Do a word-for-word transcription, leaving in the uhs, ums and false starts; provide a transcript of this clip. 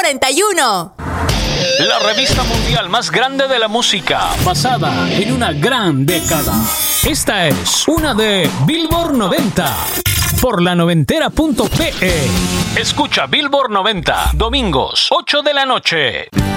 cuarenta y uno. La revista mundial más grande de la música, basada en una gran década. Esta es una de Billboard noventa por la noventera punto pe. Escucha Billboard noventa, domingos, ocho de la noche.